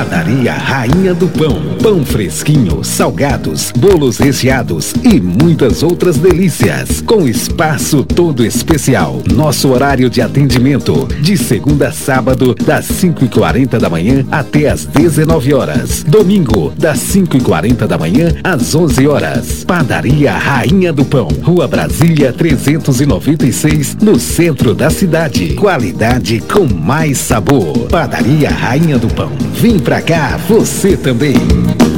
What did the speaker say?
Padaria Rainha do Pão. Pão fresquinho, salgados, bolos recheados e muitas outras delícias. Com espaço todo especial. Nosso horário de atendimento, de segunda a sábado, das 5h40 da manhã até as 19 horas. Domingo, das 5h40 da manhã às 11 horas. Padaria Rainha do Pão. Rua Brasília 396, no centro da cidade. Qualidade com mais sabor. Padaria Rainha do Pão. Vem pra cá, você também.